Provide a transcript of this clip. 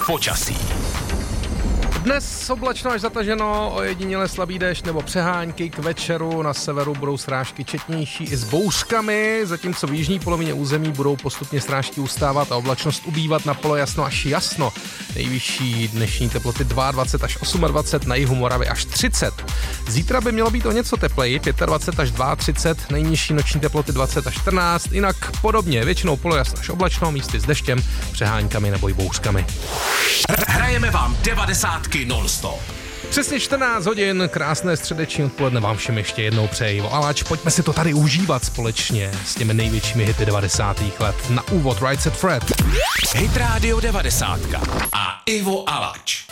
počasí. Dnes oblačno až zataženo, ojediněle slabý déšť nebo přehánky, k večeru na severu budou srážky četnější i s bouřkami, zatímco v jižní polovině území budou postupně srážky ustávat a oblačnost ubývat na polojasno až jasno. Nejvyšší dnešní teploty 22 až 28, na jihu Moravy až 30. Zítra by mělo být o něco tepleji, 25 až 32, nejnižší noční teploty 20 až 14, jinak podobně, většinou polojasno až oblačno, místy s deštěm, přeháňkami nebo i bouřkami. Hrajeme vám 90 non-stop. Přesně 14 hodin, krásné středeční odpoledne vám všem ještě jednou přeji. Ivo Alač, pojďme si to tady užívat společně s těmi největšími hity 90. let. Na úvod Right Said Fred. Hit Radio 90 a Ivo Alač.